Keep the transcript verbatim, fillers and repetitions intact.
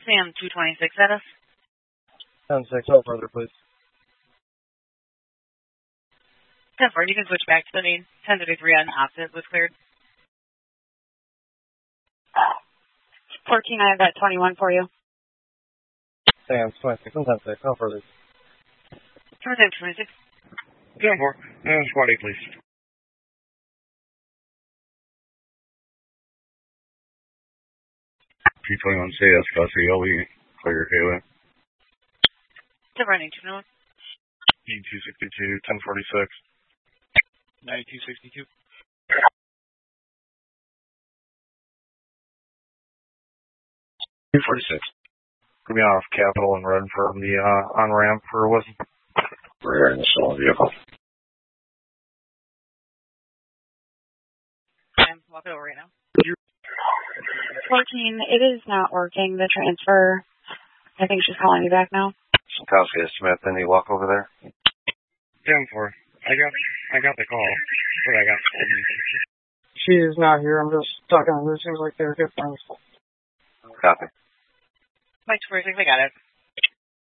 Sam two twenty-six at us. ten six, hold further, please. ten four, you can switch back to the main. ten thirty-three on opposite was cleared. fourteen, I have that twenty-one for you. Sam twenty-six and ten six, hold further. Sam twenty-six. ten four, and squad eight, please. P twenty-one C S, Gus E L E, clear Gateway. ten four, ninety-two oh one. E two sixty-two, ten forty-six. ninety-two sixty-two. two forty-six. Coming off Capitol and Red from the uh, on-ramp for West. Rear in the stolen vehicle. I'm walking over right now. fourteen, it is not working, the transfer. I think she's calling me back now. Sankowski Smith, then you walk over there. ten four. I got I got the call. What I got. She's not here. I'm just talking to her. Seems like they're good friends. Copy. Mike twenty-six, I got it.